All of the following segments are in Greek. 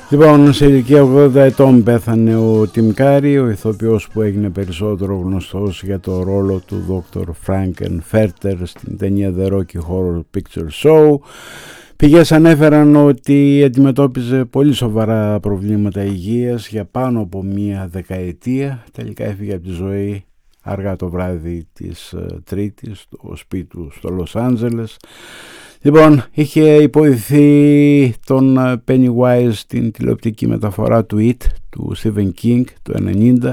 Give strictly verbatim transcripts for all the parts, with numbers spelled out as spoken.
Λοιπόν, σε ηλικία ογδόντα ετών πέθανε ο Τιμ Κάρι, ο ηθοποιός που έγινε περισσότερο γνωστός για το ρόλο του δόκτωρ Frank-N-Furter στην ταινία The Rocky Horror Picture Show. Πηγές ανέφεραν ότι αντιμετώπιζε πολύ σοβαρά προβλήματα υγείας για πάνω από μία δεκαετία. Τελικά έφυγε από τη ζωή αργά το βράδυ της Τρίτης στο σπίτι του στο Λος Άντζελες. Λοιπόν, είχε υποδηθεί τον Pennywise στην τηλεοπτική μεταφορά του It του Stephen King το ενενήντα,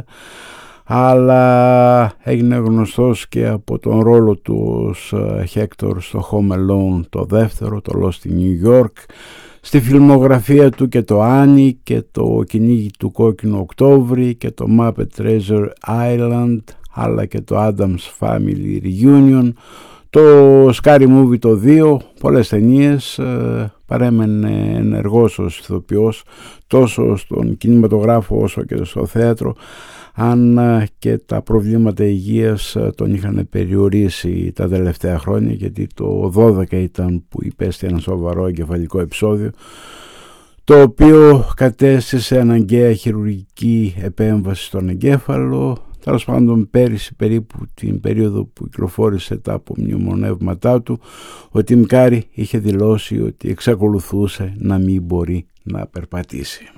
αλλά έγινε γνωστός και από τον ρόλο του ως Hector στο Home Alone το δεύτερο, το Lost in New York. Στη φιλμογραφία του και το Annie και το Κυνήγι του Κόκκινου Οκτώβρη και το Muppet Treasure Island, αλλά και το Addams Family Reunion, το Scary Movie το δύο, πολλές ταινίες. Ε, παρέμενε ενεργός ως ηθοποιός τόσο στον κινηματογράφο όσο και στο θέατρο, αν και τα προβλήματα υγείας τον είχαν περιορίσει τα τελευταία χρόνια, γιατί το δώδεκα ήταν που υπέστη ένα σοβαρό εγκεφαλικό επεισόδιο, το οποίο κατέστησε αναγκαία χειρουργική επέμβαση στον εγκέφαλο. Τέλος πάντων, πέρυσι περίπου την περίοδο που κυκλοφόρησε τα απομνημονεύματά του, ο Τιμ Κάρι είχε δηλώσει ότι εξακολουθούσε να μην μπορεί να περπατήσει.